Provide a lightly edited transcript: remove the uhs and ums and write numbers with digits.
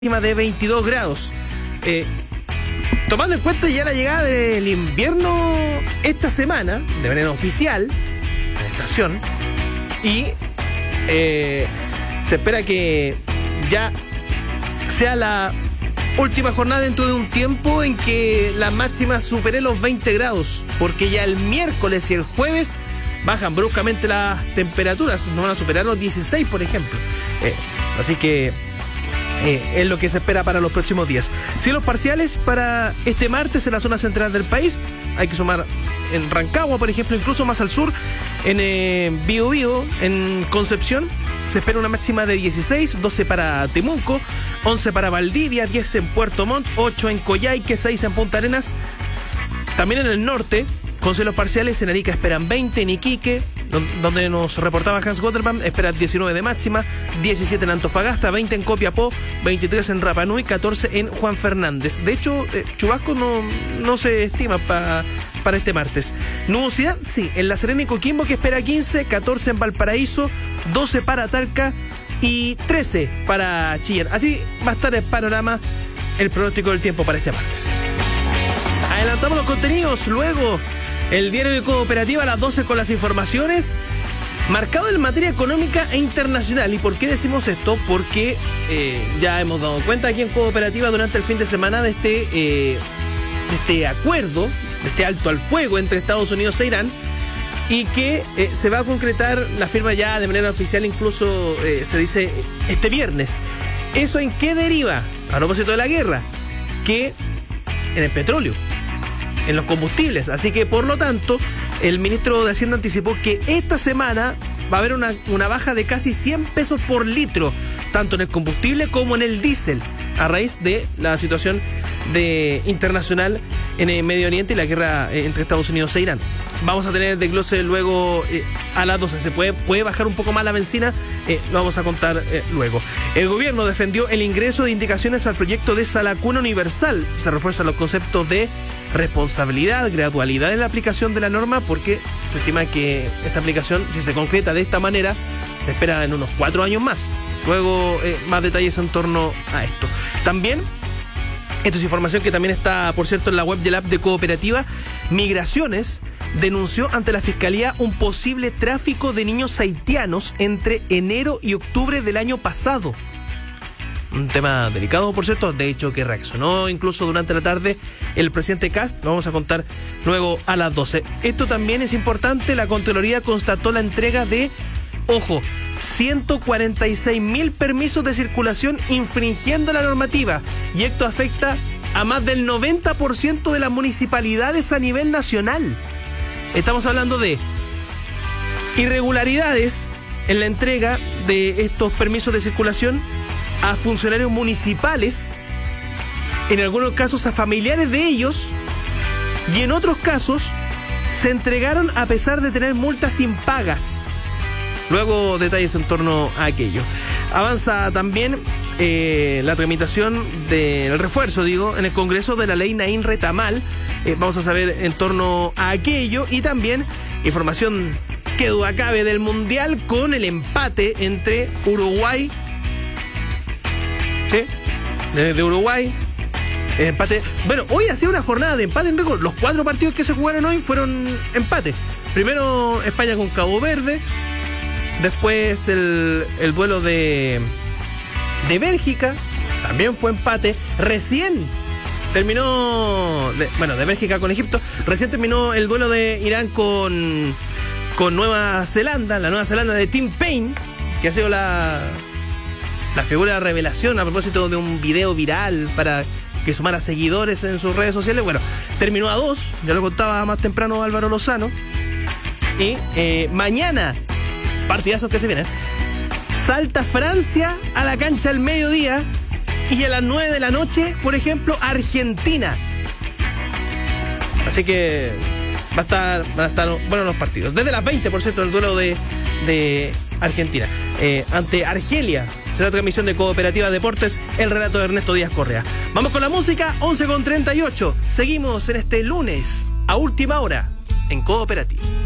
de 22 grados. Tomando en cuenta ya la llegada del invierno esta semana, de manera oficial, en la estación, y se espera que ya sea la última jornada dentro de un tiempo en que la máxima supere los 20 grados, porque ya el miércoles y el jueves bajan bruscamente las temperaturas, no van a superar los 16, por ejemplo. Así que es lo que se espera para los próximos días. Cielos parciales para este martes en la zona central del país. Hay que sumar en Rancagua, por ejemplo, incluso más al sur, en Biobío, en Concepción. Se espera una máxima de 16, 12 para Temuco, 11 para Valdivia, 10 en Puerto Montt, 8 en Coyhaique, 6 en Punta Arenas. También en el norte, con cielos parciales, en Arica esperan 20, en Iquique, donde nos reportaba Hans Waterman, espera 19 de máxima, 17 en Antofagasta, 20 en Copiapó, 23 en Rapa Nui, 14 en Juan Fernández. De hecho, chubasco no se estima para este martes. Nubosidad, sí, en La Serena y Coquimbo, que espera 15, 14 en Valparaíso, 12 para Talca y 13 para Chillán. Así va a estar el panorama, el pronóstico del tiempo para este martes. Adelantamos los contenidos, luego el diario de Cooperativa a las 12 con las informaciones, marcado en materia económica e internacional. ¿Y por qué decimos esto? Porque ya hemos dado cuenta aquí en Cooperativa durante el fin de semana de este acuerdo, de este alto al fuego entre Estados Unidos e Irán, y que se va a concretar la firma ya de manera oficial, incluso se dice este viernes. ¿Eso en qué deriva? A propósito de la guerra, que en el petróleo, en los combustibles. Así que, por lo tanto, el ministro de Hacienda anticipó que esta semana va a haber una baja de casi 100 pesos por litro, tanto en el combustible como en el diésel, a raíz de la situación internacional en el Medio Oriente y la guerra entre Estados Unidos e Irán. Vamos a tener desglose luego a las 12. ¿Se puede bajar un poco más la benzina? Lo vamos a contar luego. El gobierno defendió el ingreso de indicaciones al proyecto de Sala Cuna Universal. Se refuerzan los conceptos de responsabilidad, gradualidad en la aplicación de la norma, porque se estima que esta aplicación, si se concreta de esta manera, se espera en unos 4 años más. Luego, más detalles en torno a esto. También, esto es información que también está, por cierto, en la web y el app de Cooperativa. Migraciones denunció ante la Fiscalía un posible tráfico de niños haitianos entre enero y octubre del año pasado. Un tema delicado, por cierto, de hecho que reaccionó incluso durante la tarde el presidente Kast. Lo vamos a contar luego a las 12. Esto también es importante, la Contraloría constató la entrega de, ojo, 146.000 permisos de circulación infringiendo la normativa, y esto afecta a más del 90% de las municipalidades a nivel nacional. Estamos hablando de irregularidades en la entrega de estos permisos de circulación a funcionarios municipales, en algunos casos a familiares de ellos, y en otros casos se entregaron a pesar de tener multas impagas. Luego detalles en torno a aquello. Avanza también la tramitación del refuerzo, en el Congreso de la ley Naín Retamal. Vamos a saber en torno a aquello, y también información que duda cabe del Mundial con el empate entre Uruguay, ¿sí? De Uruguay, el empate. Bueno, hoy ha sido una jornada de empate en récord. Los 4 partidos que se jugaron hoy fueron empate. Primero España con Cabo Verde, después el duelo de Bélgica, también fue empate. Recién terminó, de Bélgica con Egipto, recién terminó el duelo de Irán con Nueva Zelanda, la Nueva Zelanda de Tim Payne, que ha sido la figura de revelación a propósito de un video viral para que sumara seguidores en sus redes sociales. Bueno, terminó a 2, ya lo contaba más temprano Álvaro Lozano. Y mañana, partidazos que se vienen. Salta Francia a la cancha al mediodía, y a las 9 de la noche, por ejemplo, Argentina. Así que van a estar buenos los partidos. Desde las 20, por cierto, el duelo de Argentina ante Argelia. Será transmisión de Cooperativa Deportes, el relato de Ernesto Díaz Correa. Vamos con la música, 11:38. Seguimos en este lunes a última hora en Cooperativa.